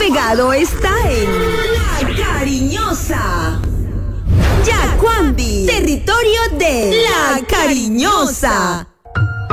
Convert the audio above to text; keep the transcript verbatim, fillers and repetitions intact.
pegado está en La Cariñosa. Yacuambi, territorio de La Cariñosa.